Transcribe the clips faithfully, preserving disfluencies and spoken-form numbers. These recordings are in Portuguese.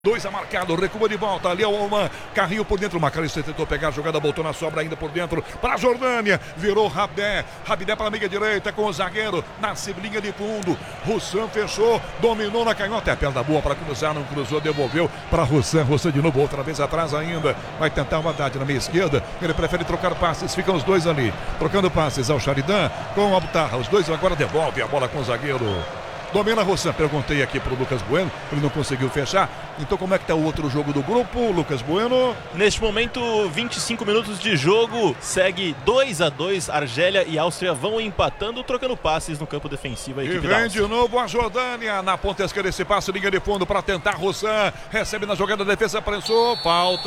Dois a marcado, recua de volta, ali é o Oman, carrinho por dentro, o Macalester tentou pegar a jogada, botou na sobra ainda por dentro, para a Jordânia, virou Rabé, Rabé para a meia direita com o zagueiro, na linha de fundo, Russan fechou, dominou na canhota, é a perna boa para cruzar, não cruzou, devolveu para Russan, Russan de novo, outra vez atrás ainda, vai tentar o Haddad na meia esquerda, ele prefere trocar passes, ficam os dois ali, trocando passes ao Sharidan com o Abtarra, os dois agora devolvem a bola com o zagueiro. Domina Russan, perguntei aqui pro Lucas Bueno, ele não conseguiu fechar. Então como é que tá o outro jogo do grupo, Lucas Bueno? Neste momento, vinte e cinco minutos de jogo, segue dois a dois, Argélia e Áustria vão empatando, trocando passes no campo defensivo. A equipe e vem de novo a Jordânia, na ponta esquerda esse passe, linha de fundo para tentar Russan, recebe na jogada, a defesa prensou, falta,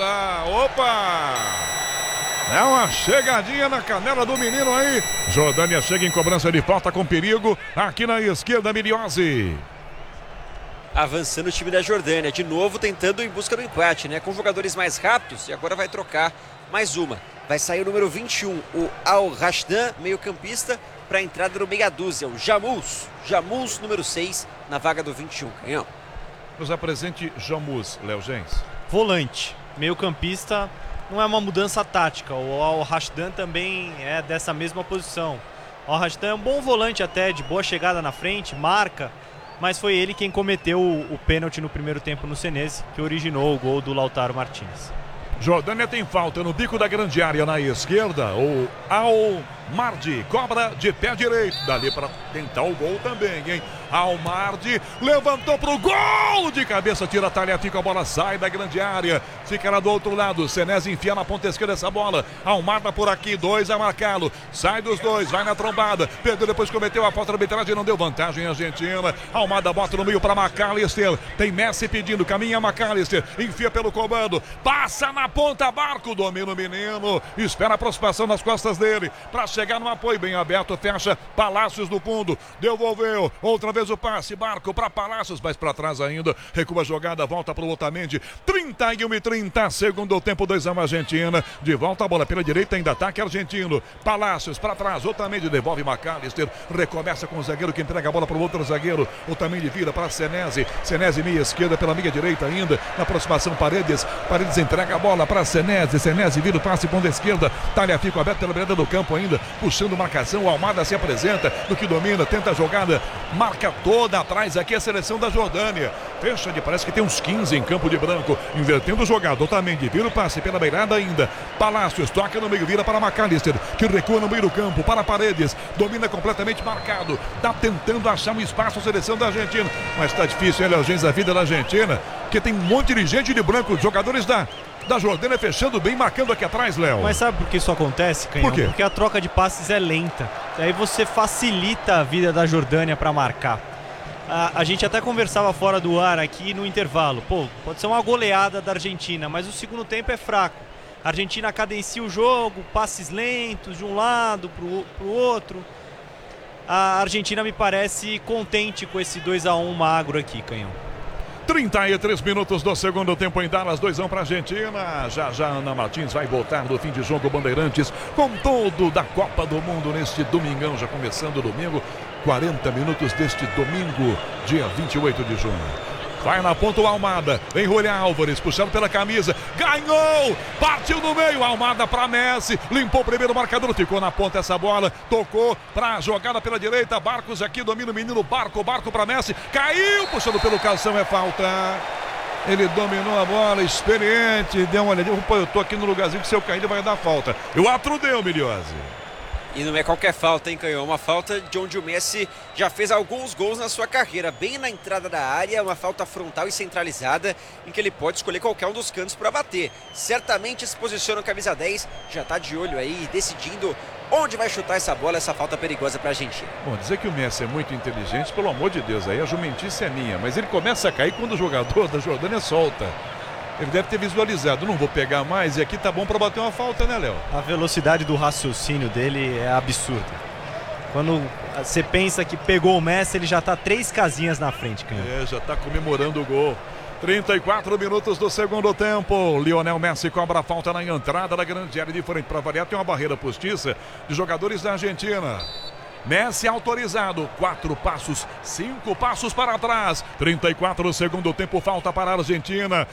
opa! É uma chegadinha na canela do menino aí. Jordânia chega em cobrança de falta com perigo. Aqui na esquerda, Miliose. Avançando o time da Jordânia. De novo tentando em busca do empate, né? Com jogadores mais rápidos. E agora vai trocar mais uma. Vai sair o número vinte e um, o Al-Rashdan, meio campista, para a entrada do meia dúzia, o Jamuz. Jamuz, número seis, na vaga do vinte e um. Canhão. Nos apresente Jamuz, Léo Gens. Volante, meio campista. Não é uma mudança tática, o Al-Rashdan também é dessa mesma posição. O Al-Rashdan é um bom volante até, de boa chegada na frente, marca, mas foi ele quem cometeu o, o pênalti no primeiro tempo no Senesi, que originou o gol do Lautaro Martínez. Jordânia tem falta no bico da grande área na esquerda, o Al-Mardi cobra de pé direito, dali para tentar o gol também, hein? Al-Mardi levantou pro gol de cabeça, tira a talha, fica a bola, sai da grande área, fica lá do outro lado, Senesi enfia na ponta esquerda essa bola, Al-Mardi por aqui, dois a marcá-lo, sai dos dois, vai na trombada, perdeu, depois cometeu a falta da arbitragem, não deu vantagem a Argentina, Al-Mardi bota no meio para Macalester, tem Messi pedindo, caminha Macalester, enfia pelo comando, passa na ponta, Barco, domina o menino, espera a aproximação nas costas dele, para chegar no apoio, bem aberto, fecha, Palácios do fundo, devolveu, outra vez o passe, Barco para Palácios, mais para trás ainda, recua a jogada, volta para o Otamendi, trinta e um e trinta, segundo tempo, dois a um Argentina, de volta a bola pela direita, ainda ataque argentino, Palácios para trás, Otamendi devolve Macalester, recomeça com o zagueiro que entrega a bola para o outro zagueiro, Otamendi vira para Senesi, Senesi meia esquerda pela meia direita ainda, na aproximação Paredes, Paredes entrega a bola para Senesi, Senesi vira o passe ponta esquerda, talha fica aberto pela beirada do campo ainda, puxando marcação, o Almada se apresenta, no que domina, tenta a jogada, marca toda atrás aqui a seleção da Jordânia, fecha de, parece que tem uns quinze em campo de branco, invertendo o jogado, Otamendi vira o passe pela beirada ainda, Palácios toca no meio, vira para Macalester, que recua no meio do campo, para Paredes, domina completamente marcado, tá tentando achar um espaço a seleção da Argentina, mas tá difícil, hein, a vida da Argentina, que tem um monte de gente de branco, jogadores da da Jordânia fechando bem, marcando aqui atrás, Léo. Mas sabe por que isso acontece, Canhão? Por quê? Porque a troca de passes é lenta. Aí você facilita a vida da Jordânia para marcar. A, a gente até conversava fora do ar aqui no intervalo. Pô, pode ser uma goleada da Argentina, mas o segundo tempo é fraco. A Argentina cadencia o jogo, passes lentos de um lado pro, pro outro. A Argentina me parece contente com esse dois a um magro aqui, Canhão. trinta e três minutos do segundo tempo em Dallas, dois a um para a Argentina. Já já Ana Martins vai voltar do fim de jogo Bandeirantes com todo da Copa do Mundo neste domingão, já começando domingo, quarenta minutos deste domingo, dia vinte e oito de junho. Vai na ponta o Almada, vem Julián Álvares, puxando pela camisa, ganhou, partiu no meio, Almada para Messi, limpou o primeiro marcador, ficou na ponta essa bola, tocou para a jogada pela direita, Barcos aqui, domina o menino, Barco, Barco para Messi, caiu, puxando pelo calção, é falta. Ele dominou a bola, experiente, deu uma olhadinha, pô, eu tô aqui no lugarzinho que se eu cair ele vai dar falta. E o outro deu, Miliose. E não é qualquer falta, hein, Canhão? Uma falta de onde o Messi já fez alguns gols na sua carreira. Bem na entrada da área, uma falta frontal e centralizada, em que ele pode escolher qualquer um dos cantos para bater. Certamente se posiciona o camisa dez, já está de olho aí, decidindo onde vai chutar essa bola, essa falta perigosa para a Argentina. Bom, dizer que o Messi é muito inteligente, pelo amor de Deus, aí a jumentice é minha. Mas ele começa a cair quando o jogador da Jordânia solta. Ele deve ter visualizado, não vou pegar mais, e aqui tá bom para bater uma falta, né, Léo? A velocidade do raciocínio dele é absurda. Quando você pensa que pegou o Messi, ele já tá três casinhas na frente, Canhão. É, já tá comemorando o gol. trinta e quatro minutos do segundo tempo. Lionel Messi cobra a falta na entrada da grande área de frente. Para variar, tem uma barreira postiça de jogadores da Argentina. Messi autorizado. Quatro passos, cinco passos para trás. trinta e quatro segundo tempo, falta para a Argentina.